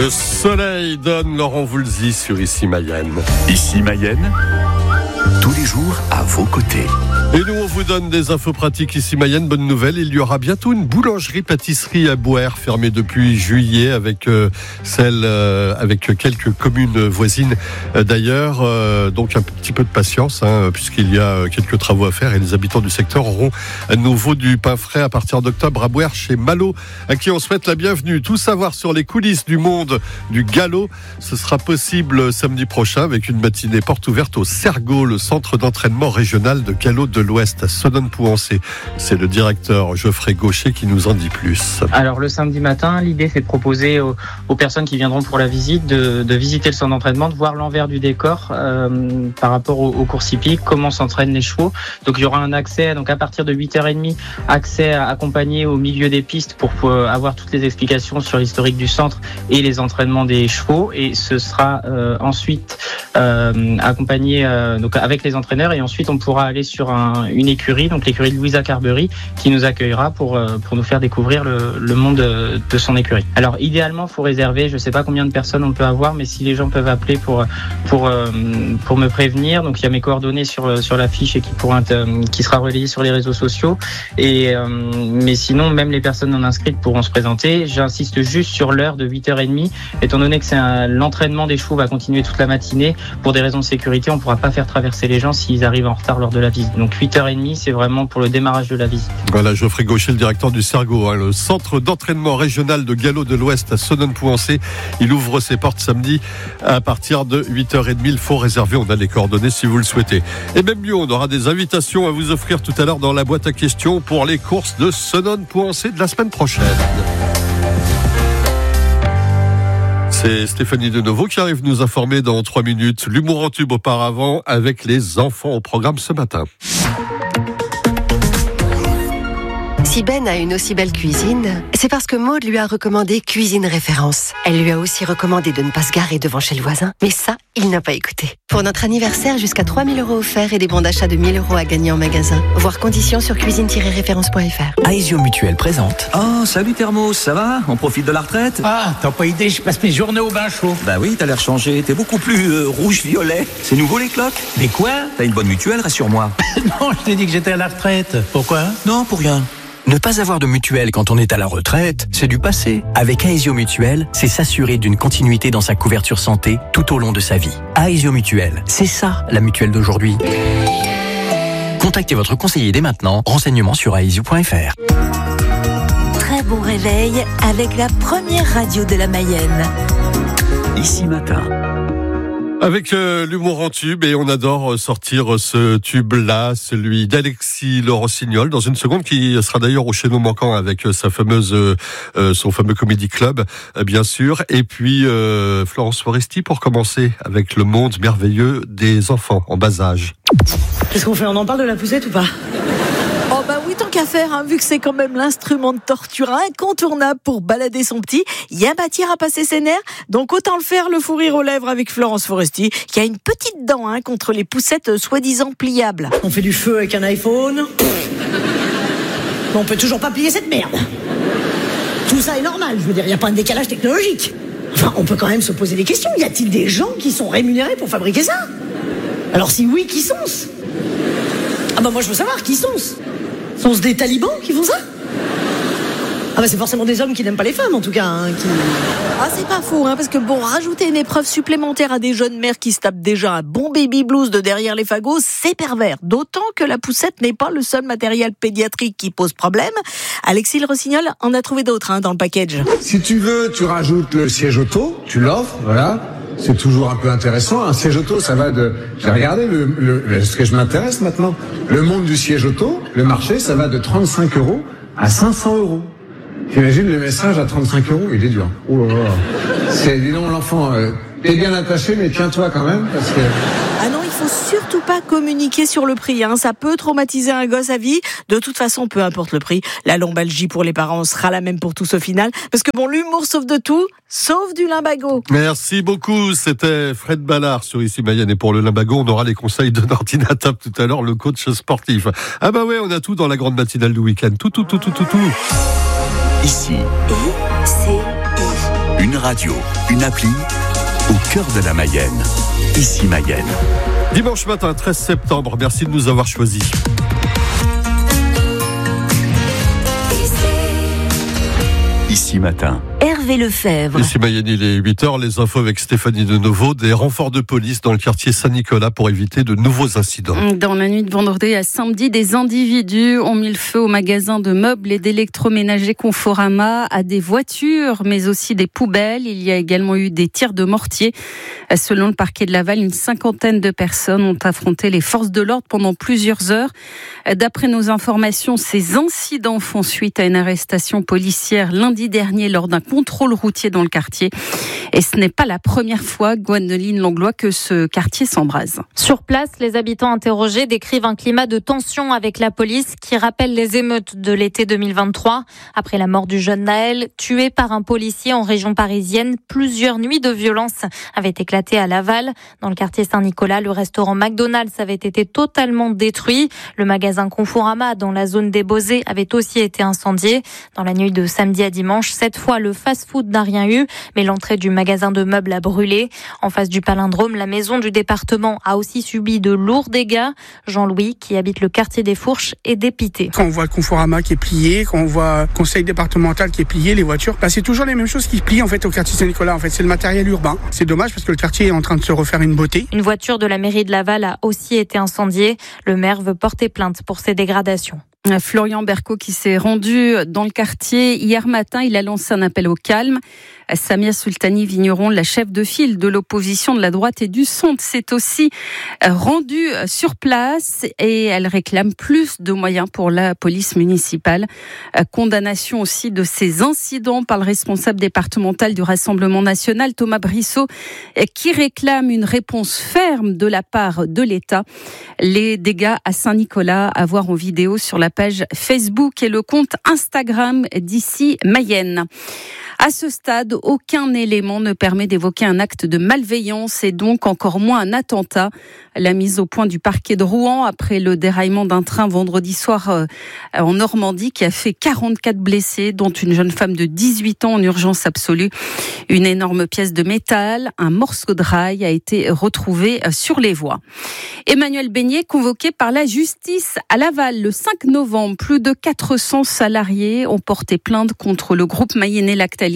Le soleil donne Laurent Voulzy sur Ici Mayenne. Ici Mayenne, tous les jours à vos côtés. Et nous, on vous donne des infos pratiques ici Mayenne. Bonne nouvelle, il y aura bientôt une boulangerie-pâtisserie à Bouers, fermée depuis juillet, avec avec quelques communes voisines d'ailleurs. Donc un petit peu de patience, puisqu'il y a quelques travaux à faire et les habitants du secteur auront à nouveau du pain frais à partir d'octobre à Bouers chez Malo, à qui on souhaite la bienvenue. Tout savoir sur les coulisses du monde du galop, ce sera possible samedi prochain avec une matinée porte ouverte au Sergo, le centre d'entraînement régional de galop de l'Ouest à Senones-Pouancé. C'est le directeur Geoffrey Gaucher qui nous en dit plus. Alors le samedi matin, l'idée c'est de proposer aux personnes qui viendront pour la visite de visiter le centre d'entraînement, de voir l'envers du décor par rapport aux courses hippiques, comment s'entraînent les chevaux. Donc il y aura un accès, donc à partir de 8h30, accès accompagné au milieu des pistes pour avoir toutes les explications sur l'historique du centre et les entraînements des chevaux. Et ce sera ensuite accompagné donc avec les entraîneurs, et ensuite on pourra aller sur une écurie, donc l'écurie de Louisa Carberry, qui nous accueillera pour nous faire découvrir le monde de son écurie. Alors idéalement, faut réserver. Je sais pas combien de personnes on peut avoir, mais si les gens peuvent appeler pour me prévenir. Donc il y a mes coordonnées sur la fiche et qui sera relayée sur les réseaux sociaux. Et mais sinon, même les personnes non inscrites pourront se présenter. J'insiste juste sur l'heure de 8h30, étant donné que l'entraînement des chevaux va continuer toute la matinée. Pour des raisons de sécurité, on pourra pas faire traverser les gens s'ils arrivent en retard lors de la visite. Donc 8h30, c'est vraiment pour le démarrage de la visite. Voilà, Geoffrey Gaucher, le directeur du Sergo, le centre d'entraînement régional de galop de l'Ouest à Senones-Pouancé. Il ouvre ses portes samedi à partir de 8h30. Il faut réserver, on a les coordonnées si vous le souhaitez. Et même mieux, on aura des invitations à vous offrir tout à l'heure dans la boîte à questions pour les courses de Senones-Pouancé de la semaine prochaine. C'est Stéphanie de Nouveau qui arrive nous informer dans 3 minutes. L'humour en tube auparavant avec les enfants au programme ce matin. Si Ben a une aussi belle cuisine, c'est parce que Maude lui a recommandé Cuisine Référence. Elle lui a aussi recommandé de ne pas se garer devant chez le voisin. Mais ça, il n'a pas écouté. Pour notre anniversaire, jusqu'à 3 000 € offerts et des bons d'achat de 1 000 € à gagner en magasin. Voir conditions sur cuisine-référence.fr. Aesio Mutuelle présente. Oh, salut Thermos, ça va? On profite de la retraite? Ah, t'as pas idée, je passe mes journées au bain chaud. Bah oui, t'as l'air changé, t'es beaucoup plus rouge-violet. C'est nouveau les cloques? Mais quoi? T'as une bonne mutuelle, rassure-moi. Non, je t'ai dit que j'étais à la retraite. Pourquoi? Non, pour rien. Ne pas avoir de mutuelle quand on est à la retraite, c'est du passé. Avec Aesio Mutuelle, c'est s'assurer d'une continuité dans sa couverture santé tout au long de sa vie. Aesio Mutuelle, c'est ça la mutuelle d'aujourd'hui. Contactez votre conseiller dès maintenant. Renseignements sur aesio.fr. Très bon réveil avec la première radio de la Mayenne. Ici Matin. Avec l'humour en tube, et on adore sortir ce tube-là, celui d'Alexis Le Rossignol, dans une seconde, qui sera d'ailleurs au Chéneau Manquant avec son fameux comédie club, bien sûr. Et puis Florence Foresti pour commencer avec le monde merveilleux des enfants en bas âge. Qu'est-ce qu'on fait? On en parle de la poussette ou pas? Oh bah oui, tant qu'à faire, vu que c'est quand même l'instrument de torture incontournable pour balader son petit, il y a matière à passer ses nerfs, donc autant le faire, le fou rire aux lèvres avec Florence Foresti, qui a une petite dent contre les poussettes soi-disant pliables. On fait du feu avec un iPhone. On peut toujours pas plier cette merde. Tout ça est normal, je veux dire, il n'y a pas de décalage technologique. Enfin, on peut quand même se poser des questions. Y a-t-il des gens qui sont rémunérés pour fabriquer ça? Alors si oui, qui sont-ce? Ah bah moi je veux savoir, qui sont-ce? Sont-ce des talibans qui font ça? Ah bah c'est forcément des hommes qui n'aiment pas les femmes en tout cas. Ah c'est pas faux, parce que bon, rajouter une épreuve supplémentaire à des jeunes mères qui se tapent déjà un bon baby blues de derrière les fagots, c'est pervers. D'autant que la poussette n'est pas le seul matériel pédiatrique qui pose problème. Alexis Le Rossignol en a trouvé d'autres dans le package. Si tu veux, tu rajoutes le siège auto, tu l'offres, voilà. C'est toujours un peu intéressant. Un siège auto, ça va de... J'ai regardé ce que je m'intéresse maintenant. Le monde du siège auto, le marché, ça va de 35 € à 500 €. J'imagine le message à 35 €, il est dur. Oh là là. C'est, dis donc, l'enfant, t'es bien attaché, mais tiens-toi quand même, parce que... Ah non, il faut surtout pas communiquer sur le prix, ça peut traumatiser un gosse à vie. De toute façon, peu importe le prix, la lombalgie pour les parents sera la même pour tous au final, parce que bon, l'humour sauve de tout, sauf du limbago. Merci beaucoup, c'était Fred Ballard sur Ici Mayenne, et pour le limbago, on aura les conseils de Nordina Top tout à l'heure, le coach sportif. Ah bah ouais, on a tout dans la grande matinale du week-end, tout. Ici. Une radio, une appli, au cœur de la Mayenne. Ici Mayenne. Dimanche matin, 13 septembre, merci de nous avoir choisis. Ici matin. Hervé Lefebvre. Ici Mayenne, il est 8h, les infos avec Stéphanie de Nouveau, des renforts de police dans le quartier Saint-Nicolas pour éviter de nouveaux incidents. Dans la nuit de vendredi à samedi, des individus ont mis le feu au magasin de meubles et d'électroménager Conforama, à des voitures, mais aussi des poubelles. Il y a également eu des tirs de mortier. Selon le parquet de Laval, une cinquantaine de personnes ont affronté les forces de l'ordre pendant plusieurs heures. D'après nos informations, ces incidents font suite à une arrestation policière lundi dernier lors d'un contrôle routier dans le quartier. Et ce n'est pas la première fois, Gwendoline Langlois, que ce quartier s'embrase. Sur place, les habitants interrogés décrivent un climat de tension avec la police qui rappelle les émeutes de l'été 2023. Après la mort du jeune Naël, tué par un policier en région parisienne, plusieurs nuits de violence avaient éclaté à Laval. Dans le quartier Saint-Nicolas, le restaurant McDonald's avait été totalement détruit. Le magasin Conforama, dans la zone des Beaux-Arts, avait aussi été incendié. Dans la nuit de samedi à dimanche, cette fois, le fast-food n'a rien eu, mais l'entrée du magasin de meubles a brûlé. En face du palindrome, la maison du département a aussi subi de lourds dégâts. Jean-Louis, qui habite le quartier des Fourches, est dépité. Quand on voit le Conforama qui est plié, quand on voit le conseil départemental qui est plié, les voitures, c'est toujours les mêmes choses qui se plient en fait au quartier Saint-Nicolas. En fait, c'est le matériel urbain. C'est dommage parce que le quartier est en train de se refaire une beauté. Une voiture de la mairie de Laval a aussi été incendiée. Le maire veut porter plainte pour ces dégradations. Florian Berco qui s'est rendu dans le quartier hier matin, il a lancé un appel au calme. Samia Sultani Vigneron, la chef de file de l'opposition de la droite et du centre, s'est aussi rendue sur place et elle réclame plus de moyens pour la police municipale. Condamnation aussi de ces incidents par le responsable départemental du Rassemblement national, Thomas Brissot, qui réclame une réponse ferme de la part de l'État. Les dégâts à Saint-Nicolas à voir en vidéo sur la page Facebook et le compte Instagram d'Ici Mayenne. À ce stade, aucun élément ne permet d'évoquer un acte de malveillance et donc encore moins un attentat. La mise au point du parquet de Rouen après le déraillement d'un train vendredi soir en Normandie qui a fait 44 blessés, dont une jeune femme de 18 ans en urgence absolue. Une énorme pièce de métal, un morceau de rail a été retrouvé sur les voies. Emmanuel Beignet, convoqué par la justice à Laval le 5 novembre, plus de 400 salariés ont porté plainte contre le groupe mayennais Lactalis.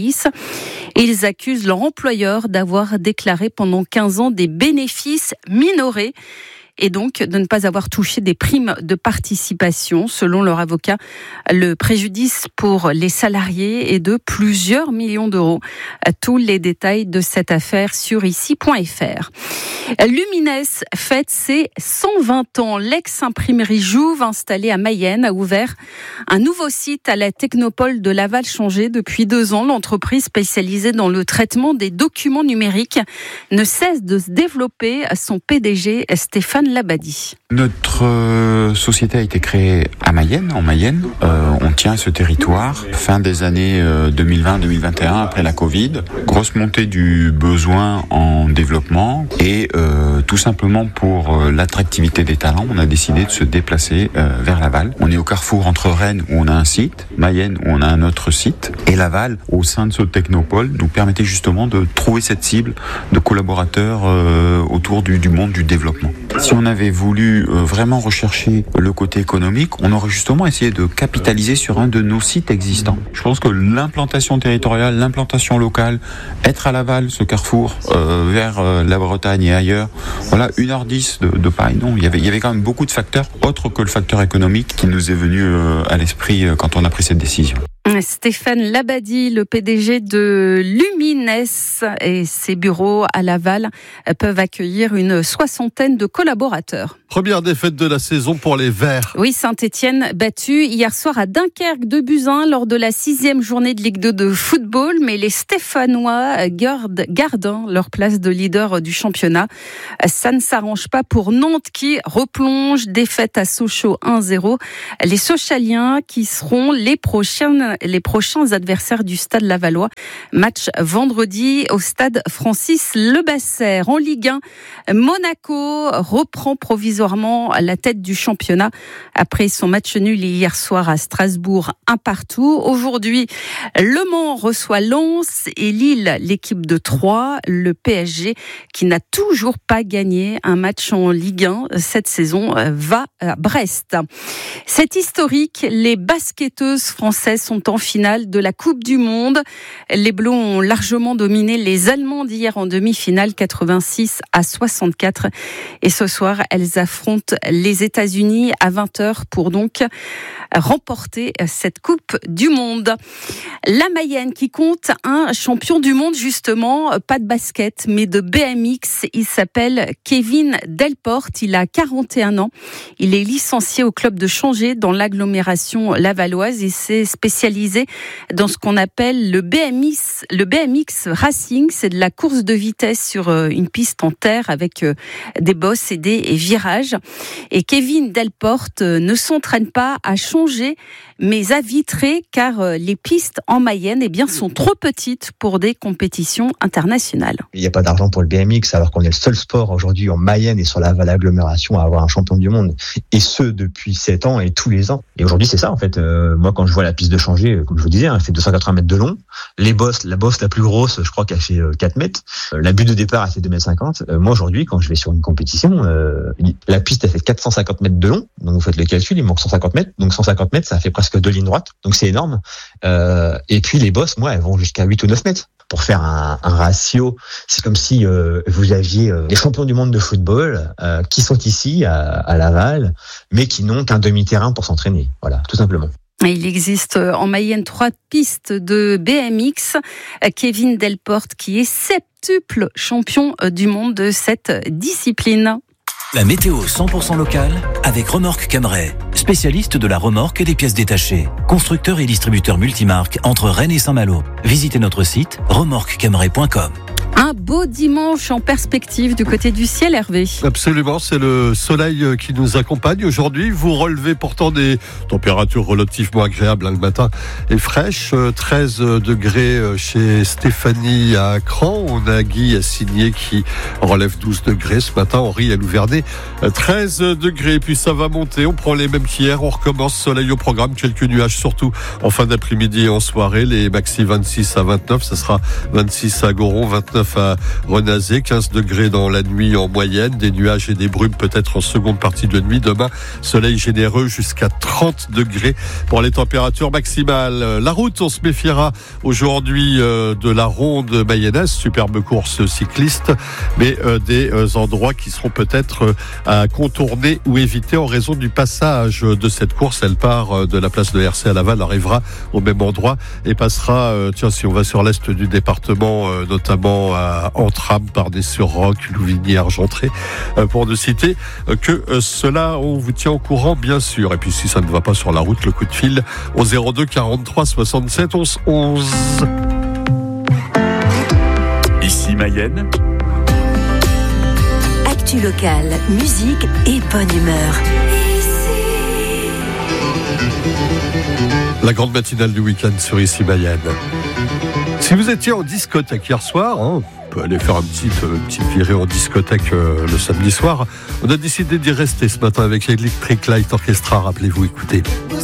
Ils accusent leur employeur d'avoir déclaré pendant 15 ans des bénéfices minorés et donc de ne pas avoir touché des primes de participation. Selon leur avocat, le préjudice pour les salariés est de plusieurs millions d'euros. Tous les détails de cette affaire sur ici.fr. Lumines fête ses 120 ans. L'ex-imprimerie Jouve, installée à Mayenne, a ouvert un nouveau site à la Technopole de Laval-Changé. Depuis 2 ans, l'entreprise spécialisée dans le traitement des documents numériques ne cesse de se développer. Son PDG, Stéphane Labadie. Notre société a été créée à Mayenne, en Mayenne. On tient à ce territoire. Fin des années 2020-2021, après la Covid. Grosse montée du besoin en développement et tout simplement pour l'attractivité des talents, on a décidé de se déplacer vers Laval. On est au carrefour entre Rennes où on a un site, Mayenne où on a un autre site et Laval au sein de ce technopole nous permettait justement de trouver cette cible de collaborateurs autour du monde du développement. Si on avait voulu vraiment rechercher le côté économique, on aurait justement essayé de capitaliser sur un de nos sites existants. Je pense que l'implantation territoriale, l'implantation locale, être à Laval, ce carrefour, vers la Bretagne et ailleurs, voilà, 1h10 de Paris, non, il y avait quand même beaucoup de facteurs autres que le facteur économique qui nous est venu à l'esprit quand on a pris cette décision. Stéphane Labadie, le PDG de Lumines, et ses bureaux à Laval peuvent accueillir une 60aine de collaborateurs. Première défaite de la saison pour les Verts. Oui, Saint-Étienne battu hier soir à Dunkerque 2-1 lors de la 6e journée de Ligue 2 de football, mais les Stéphanois gardent leur place de leader du championnat. Ça ne s'arrange pas pour Nantes qui replonge, défaite à Sochaux 1-0. Les Sochaliens qui seront les prochains les prochains adversaires du Stade Lavallois. Match vendredi au Stade Francis Lebasser. En Ligue 1, Monaco reprend provisoirement la tête du championnat après son match nul hier soir à Strasbourg, 1-1. Aujourd'hui, Le Mans reçoit Lens et Lille, l'équipe de Troyes. Le PSG, qui n'a toujours pas gagné un match en Ligue 1 cette saison, va à Brest. C'est historique, les basketteuses françaises sont en finale de la Coupe du Monde. Les Bleus ont largement dominé les Allemandes hier en demi-finale, 86-64. Et ce soir, elles affrontent les États-Unis à 20h pour donc remporter cette Coupe du Monde. La Mayenne qui compte un champion du monde justement, pas de basket mais de BMX. Il s'appelle Kevin Delporte, il a 41 ans. Il est licencié au club de Changé dans l'agglomération lavalloise et s'est spécialisé dans ce qu'on appelle le BMX Racing. C'est de la course de vitesse sur une piste en terre avec des bosses et des virages. Et Kevin Delporte ne s'entraîne pas à Changé mais à Vitré car les pistes en Mayenne sont trop petites pour des compétitions internationales. Il n'y a pas d'argent pour le BMX alors qu'on est le seul sport aujourd'hui en Mayenne et sur l'agglomération à avoir un champion du monde. Et ce depuis 7 ans et tous les ans. Et aujourd'hui c'est ça en fait. Moi quand je vois la piste de Changé, comme je vous disais, elle fait 280 mètres de long. La bosse la plus grosse, je crois qu'elle fait 4 mètres. La butte de départ elle fait 2,50 m. Moi aujourd'hui quand je vais sur une compétition, la piste elle fait 450 mètres de long. Donc vous faites le calcul, il manque 150 mètres. Donc 150 mètres ça fait presque 2 lignes droites. Donc c'est énorme. Et puis les bosses, moi elles vont jusqu'à 8 ou 9 mètres. Pour faire un ratio, c'est comme si vous aviez des champions du monde de football qui sont ici à Laval, mais qui n'ont qu'un demi-terrain pour s'entraîner. Voilà, tout simplement. Il existe en Mayenne 3 pistes de BMX. Kevin Delporte qui est septuple champion du monde de cette discipline. La météo 100% locale avec Remorque Cameret, spécialiste de la remorque et des pièces détachées. Constructeur et distributeur multimarque entre Rennes et Saint-Malo. Visitez notre site remorquecameret.com. Un beau dimanche en perspective du côté du ciel, Hervé. Absolument, c'est le soleil qui nous accompagne aujourd'hui. Vous relevez pourtant des températures relativement agréables le matin et fraîches. 13 degrés chez Stéphanie à Cran. On a Guy à Signé qui relève 12 degrés ce matin. Henri à Louvernay, 13 degrés. Puis ça va monter. On prend les mêmes qu'hier. On recommence soleil au programme. Quelques nuages surtout en fin d'après-midi et en soirée. Les maxi 26 à 29. Ça sera 26 à Goron, 29 à Renazé, 15 degrés dans la nuit en moyenne, des nuages et des brumes peut-être en seconde partie de nuit. Demain, soleil généreux jusqu'à 30 degrés pour les températures maximales. La route, on se méfiera aujourd'hui de la ronde mayonnaise, superbe course cycliste, mais des endroits qui seront peut-être à contourner ou éviter en raison du passage de cette course. Elle part de la place de RC à Laval, arrivera au même endroit et passera, si on va sur l'est du département, notamment à Entrammes, Parnay-sur-Roc, Louvigny, Argentré, pour ne citer que cela. On vous tient au courant bien sûr. Et puis si ça ne va pas sur la route, le coup de fil au 02 43 67 11 11. Ici Mayenne. Actu locale, musique et bonne humeur. La grande matinale du week-end sur Ici Mayenne. Si vous étiez en discothèque hier soir, on peut aller faire une petite virée en discothèque le samedi soir. On a décidé d'y rester ce matin avec Electric Light Orchestra. Rappelez-vous, écoutez.